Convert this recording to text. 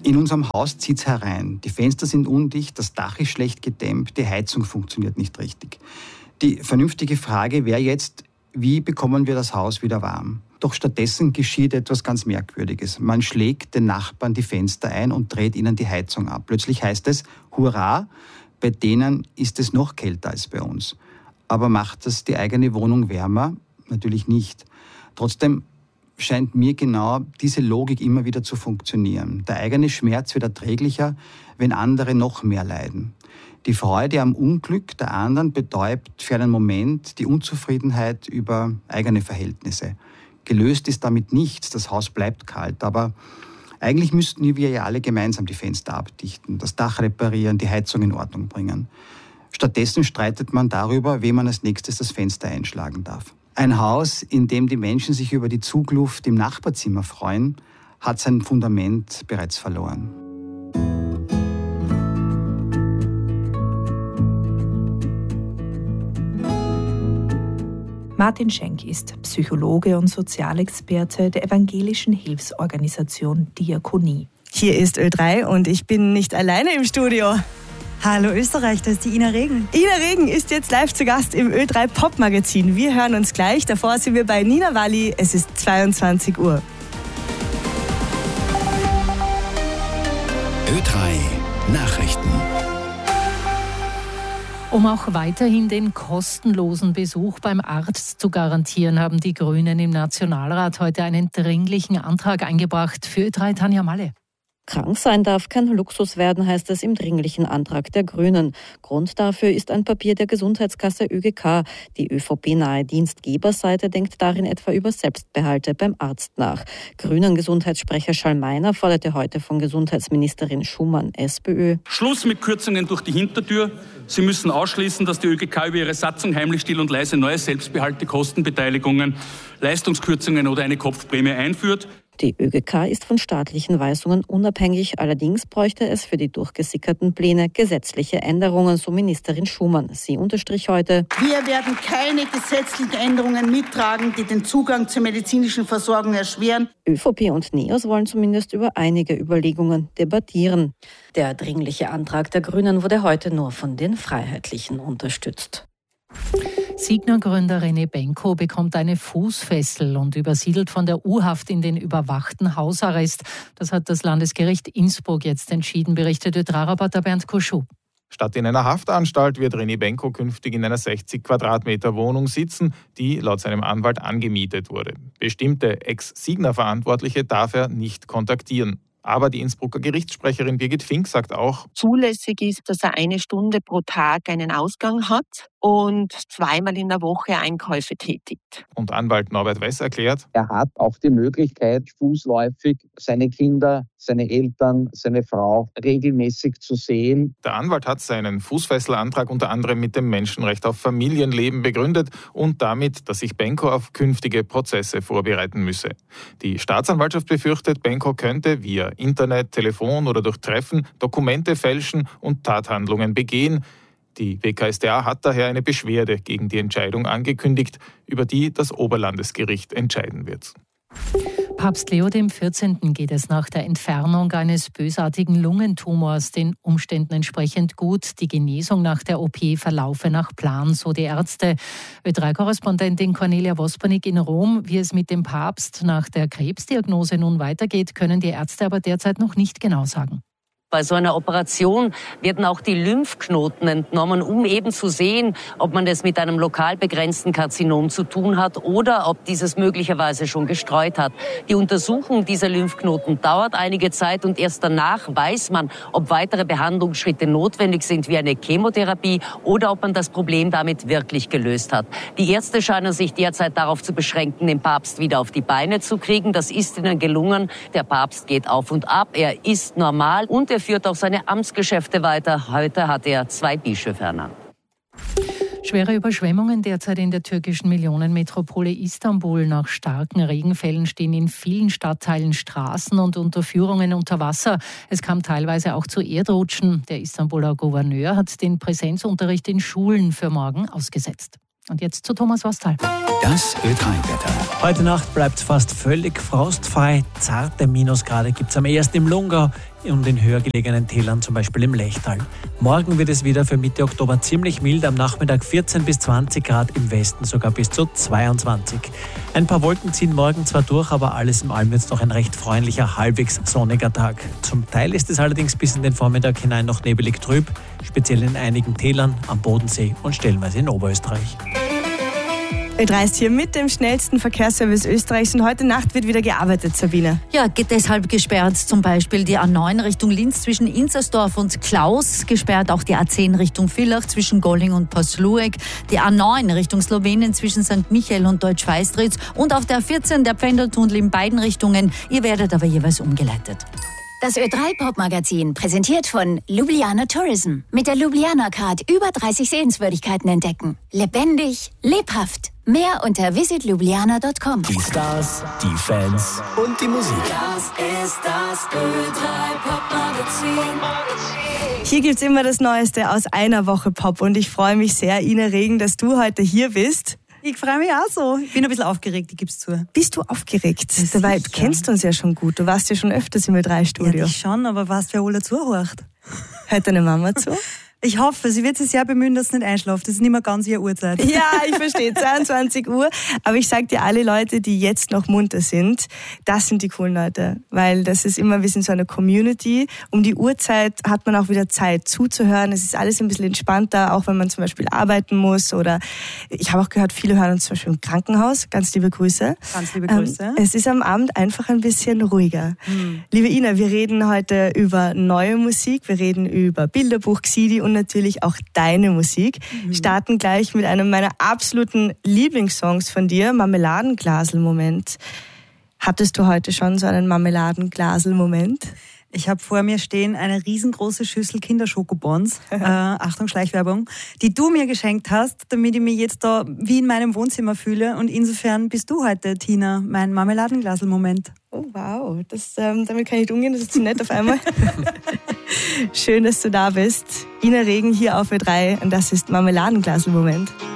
In unserem Haus zieht es herein. Die Fenster sind undicht, das Dach ist schlecht gedämmt, die Heizung funktioniert nicht richtig. Die vernünftige Frage wäre jetzt, wie bekommen wir das Haus wieder warm? Doch stattdessen geschieht etwas ganz Merkwürdiges. Man schlägt den Nachbarn die Fenster ein und dreht ihnen die Heizung ab. Plötzlich heißt es, hurra, bei denen ist es noch kälter als bei uns. Aber macht das die eigene Wohnung wärmer? Natürlich nicht. Trotzdem scheint mir genau diese Logik immer wieder zu funktionieren. Der eigene Schmerz wird erträglicher, wenn andere noch mehr leiden. Die Freude am Unglück der anderen betäubt für einen Moment die Unzufriedenheit über eigene Verhältnisse. Gelöst ist damit nichts, das Haus bleibt kalt, aber eigentlich müssten wir ja alle gemeinsam die Fenster abdichten, das Dach reparieren, die Heizung in Ordnung bringen. Stattdessen streitet man darüber, wem man als nächstes das Fenster einschlagen darf. Ein Haus, in dem die Menschen sich über die Zugluft im Nachbarzimmer freuen, hat sein Fundament bereits verloren. Martin Schenk ist Psychologe und Sozialexperte der evangelischen Hilfsorganisation Diakonie. Hier ist Ö3 und ich bin nicht alleine im Studio. Hallo Österreich, das ist die Ina Regen. Ina Regen ist jetzt live zu Gast im Ö3 Pop-Magazin. Wir hören uns gleich. Davor sind wir bei Nina Walli. Es ist 22 Uhr. Ö3 Nachrichten. Um auch weiterhin den kostenlosen Besuch beim Arzt zu garantieren, haben die Grünen im Nationalrat heute einen dringlichen Antrag eingebracht. Für Ö3 Tanja Malle. Krank sein darf kein Luxus werden, heißt es im dringlichen Antrag der Grünen. Grund dafür ist ein Papier der Gesundheitskasse ÖGK. Die ÖVP-nahe Dienstgeberseite denkt darin etwa über Selbstbehalte beim Arzt nach. Grünen-Gesundheitssprecher Schallmeiner forderte heute von Gesundheitsministerin Schumann, SPÖ: Schluss mit Kürzungen durch die Hintertür. Sie müssen ausschließen, dass die ÖGK über ihre Satzung heimlich, still und leise neue Selbstbehalte, Kostenbeteiligungen, Leistungskürzungen oder eine Kopfprämie einführt. Die ÖGK ist von staatlichen Weisungen unabhängig, allerdings bräuchte es für die durchgesickerten Pläne gesetzliche Änderungen, so Ministerin Schumann. Sie unterstrich heute: Wir werden keine gesetzlichen Änderungen mittragen, die den Zugang zur medizinischen Versorgung erschweren. ÖVP und NEOS wollen zumindest über einige Überlegungen debattieren. Der dringliche Antrag der Grünen wurde heute nur von den Freiheitlichen unterstützt. Signa-Gründer René Benko bekommt eine Fußfessel und übersiedelt von der U-Haft in den überwachten Hausarrest. Das hat das Landesgericht Innsbruck jetzt entschieden, berichtet Ö3-Reporter Bernd Kuschub. Statt in einer Haftanstalt wird René Benko künftig in einer 60 Quadratmeter Wohnung sitzen, die laut seinem Anwalt angemietet wurde. Bestimmte Ex-Signa-Verantwortliche darf er nicht kontaktieren. Aber die Innsbrucker Gerichtssprecherin Birgit Fink sagt auch: Zulässig ist, dass er 1 Stunde pro Tag einen Ausgang hat und 2-mal in der Woche Einkäufe tätigt. Und Anwalt Norbert Wess erklärt: Er hat auch die Möglichkeit, fußläufig seine Kinder, seine Eltern, seine Frau regelmäßig zu sehen. Der Anwalt hat seinen Fußfesselantrag unter anderem mit dem Menschenrecht auf Familienleben begründet und damit, dass sich Benko auf künftige Prozesse vorbereiten müsse. Die Staatsanwaltschaft befürchtet, Benko könnte via Internet, Telefon oder durch Treffen Dokumente fälschen und Tathandlungen begehen. Die WKStA hat daher eine Beschwerde gegen die Entscheidung angekündigt, über die das Oberlandesgericht entscheiden wird. Papst Leo XIV. Geht es nach der Entfernung eines bösartigen Lungentumors den Umständen entsprechend gut. Die Genesung nach der OP verlaufe nach Plan, so die Ärzte. Ö3-Korrespondentin Cornelia Vospernik in Rom. Wie es mit dem Papst nach der Krebsdiagnose nun weitergeht, können die Ärzte aber derzeit noch nicht genau sagen. Bei so einer Operation werden auch die Lymphknoten entnommen, um eben zu sehen, ob man es mit einem lokal begrenzten Karzinom zu tun hat oder ob dieses möglicherweise schon gestreut hat. Die Untersuchung dieser Lymphknoten dauert einige Zeit und erst danach weiß man, ob weitere Behandlungsschritte notwendig sind, wie eine Chemotherapie, oder ob man das Problem damit wirklich gelöst hat. Die Ärzte scheinen sich derzeit darauf zu beschränken, den Papst wieder auf die Beine zu kriegen. Das ist ihnen gelungen. Der Papst geht auf und ab. Er ist normal und er führt auch seine Amtsgeschäfte weiter. Heute hat er 2 Bischöfe ernannt. Schwere Überschwemmungen derzeit in der türkischen Millionenmetropole Istanbul. Nach starken Regenfällen stehen in vielen Stadtteilen Straßen und Unterführungen unter Wasser. Es kam teilweise auch zu Erdrutschen. Der Istanbuler Gouverneur hat den Präsenzunterricht in Schulen für morgen ausgesetzt. Und jetzt zu Thomas Wastal. Das Ö3-Wetter. Heute Nacht bleibt fast völlig frostfrei. Zarte Minusgrade gibt es am ehesten im Lungau und in höher gelegenen Tälern, zum Beispiel im Lechtal. Morgen wird es wieder für Mitte Oktober ziemlich mild. Am Nachmittag 14 bis 20 Grad, im Westen sogar bis zu 22. Ein paar Wolken ziehen morgen zwar durch, aber alles in allem wird es noch ein recht freundlicher, halbwegs sonniger Tag. Zum Teil ist es allerdings bis in den Vormittag hinein noch nebelig trüb, speziell in einigen Tälern, am Bodensee und stellenweise in Oberösterreich. Ö3 ist hier mit dem schnellsten Verkehrsservice Österreichs und heute Nacht wird wieder gearbeitet, Sabine. Ja, deshalb gesperrt zum Beispiel die A9 Richtung Linz zwischen Inzersdorf und Klaus, gesperrt auch die A10 Richtung Villach zwischen Golling und Pasluek, die A9 Richtung Slowenien zwischen St. Michael und Deutsch-Weistritz und auf der A14 der Pendeltunnel in beiden Richtungen. Ihr werdet aber jeweils umgeleitet. Das Ö3-Pop-Magazin präsentiert von Ljubljana Tourism. Mit der Ljubljana Card über 30 Sehenswürdigkeiten entdecken. Lebendig, lebhaft. Mehr unter visitljubljana.com. Die Stars, die Fans und die Musik. Das ist das Ö3-Pop-Magazin. Hier gibt's immer das Neueste aus einer Woche Pop und ich freue mich sehr, Ina Regen, dass du heute hier bist. Ich freue mich auch so. Ich bin ein bisschen aufgeregt, ich gebe es zu. Bist du aufgeregt? Dabei, du kennst uns ja schon gut. Du warst ja schon öfters im Ö3-Studio. Ja, ich schon, aber weißt, wer alle zuhört? Hört deine Mama zu? Ich hoffe, sie wird sich sehr bemühen, dass es nicht einschläft. Das ist nicht mehr ganz ihre Uhrzeit. Ja, ich verstehe, 22 Uhr. Aber ich sag dir, alle Leute, die jetzt noch munter sind, das sind die coolen Leute. Weil das ist immer, wir sind so eine Community. Um die Uhrzeit hat man auch wieder Zeit zuzuhören. Es ist alles ein bisschen entspannter, auch wenn man zum Beispiel arbeiten muss. Oder ich habe auch gehört, viele hören uns zum Beispiel im Krankenhaus. Ganz liebe Grüße. Ganz liebe Grüße. Es ist am Abend einfach ein bisschen ruhiger. Liebe Ina, wir reden heute über neue Musik. Wir reden über Bilderbuch, Xidi und natürlich auch deine Musik. Starten gleich mit einem meiner absoluten Lieblingssongs von dir, Marmeladenglasel-Moment. Hattest du heute schon so einen Marmeladenglasel-Moment? Ich habe vor mir stehen eine riesengroße Schüssel Kinderschokobons, Achtung, Schleichwerbung, die du mir geschenkt hast, damit ich mich jetzt da wie in meinem Wohnzimmer fühle. Und insofern bist du heute, Tina, mein Marmeladenglasel-Moment. Oh wow, damit kann ich nicht umgehen, das ist zu nett auf einmal. Schön, dass du da bist. Ina Regen hier auf Ö3 und das ist Marmeladenglasel-Moment.